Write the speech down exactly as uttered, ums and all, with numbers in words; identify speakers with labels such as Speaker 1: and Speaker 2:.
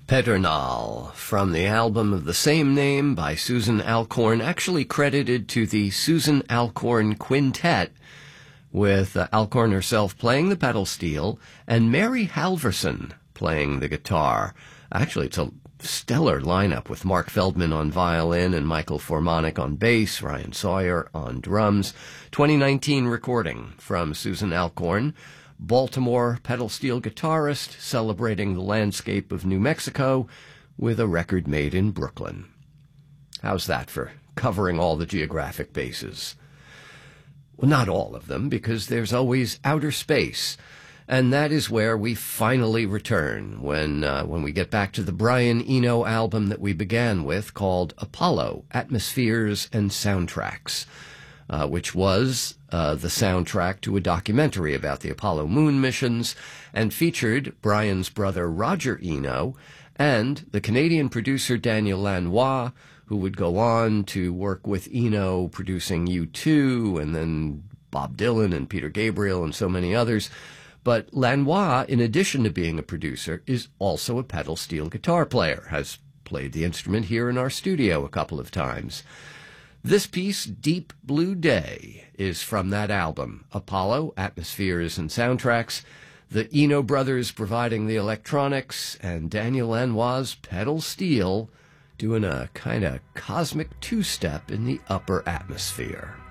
Speaker 1: Pedernal, from the album of the same name by Susan Alcorn, actually credited to the Susan Alcorn Quintet, with uh, Alcorn herself playing the pedal steel and Mary Halverson playing the guitar. Actually, it's a stellar lineup with Mark Feldman on violin and Michael Formanek on bass, Ryan Sawyer on drums. twenty nineteen recording from Susan Alcorn, Baltimore pedal steel guitarist celebrating the landscape of New Mexico with a record made in Brooklyn. How's that for covering all the geographic bases? Well, not all of them, because there's always outer space. And that is where we finally return when uh, when we get back to the Brian Eno album that we began with, called Apollo, Atmospheres and Soundtracks, uh, which was uh, the soundtrack to a documentary about the Apollo moon missions and featured Brian's brother Roger Eno and the Canadian producer Daniel Lanois, who would go on to work with Eno producing U two and then Bob Dylan and Peter Gabriel and so many others. But Lanois, in addition to being a producer, is also a pedal steel guitar player, has played the instrument here in our studio a couple of times. This piece, Deep Blue Day, is from that album, Apollo, Atmospheres and Soundtracks, the Eno brothers providing the electronics, and Daniel Lanois' pedal steel doing a kind of cosmic two-step in the upper atmosphere.